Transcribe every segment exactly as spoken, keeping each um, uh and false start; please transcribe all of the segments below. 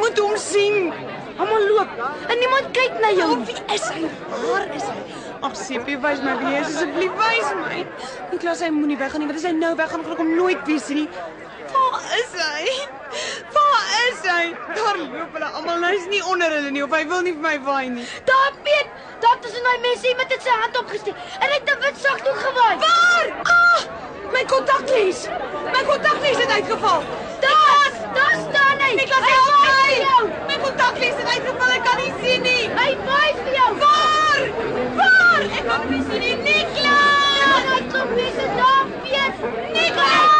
moet hom sien. Almal loop en niemand kyk na jou. Oh, wie is hy? Waar is hy? Ag, Sepie, wys my wie hy is, asseblief, wys my. Niklas, hy moenie weggaan nie, want as hy nou weggaan, gaan ek hom nooit weer sien nie. Waar is hy? Waar is hy? Daar loop hulle almal, hy is nie onder hulle nie, of hy wil nie vir my waai nie. Daar, Piet! Daar tussen daai mense, iemand het sy hand opgesteek en hy het 'n wit sakdoek gewaai. Waar? Ah! My kontaklens! My kontaklens het uitgeval! Daar! Daar staan hy! Niklas, Hy help waai vir my! jou! My kontaklens het uitgeval, ek kan nie sien nie! Hy waai vir jou! Waar? Waar? Ek kan nie sien nie, Niklas! En hy kom mense daar, Piet! Niklas!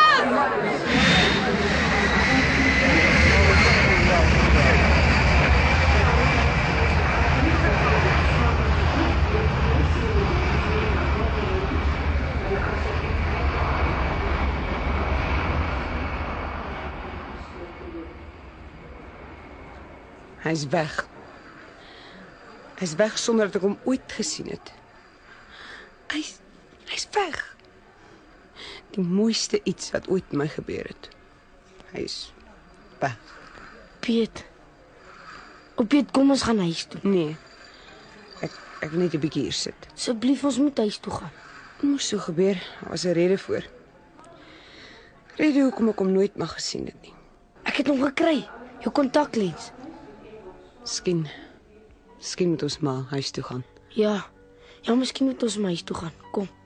Hy's weg. Hy's weg sonder dat ek hom ooit gesien het. Hy's hy's weg. Die mooiste iets wat ooit met my gebeur het. Hy's weg. Piet. O Piet, kom ons gaan huis toe. Nee. Ek ek wil net 'n bietjie hier sit. Asseblief, ons moet huis toe gaan. Dit moes so gebeur. Daar was 'n rede voor. Rede hoekom ek hom nooit mag gesien het nie. Ek het hom gekry. Jou kontaklens. Miskien. Miskien moet ons maar huis toe gaan. Ja. Ja, miskien moet ons maar huis toe gaan. Kom.